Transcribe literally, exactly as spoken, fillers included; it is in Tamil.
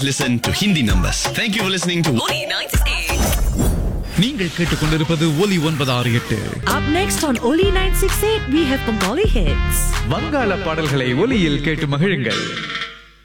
Listen to Hindi numbers. Thank you for listening to Oli ninety-eight. நீங்கள் கேட்டுக்கொண்டிருப்பது ஒலி ஒன்பது ஆறு எட்டு. Up next on Oli nine six eight, we have Bengali hits. வங்காள பாடல்களை ஒலியில் கேட்டு மகிழுங்கள்.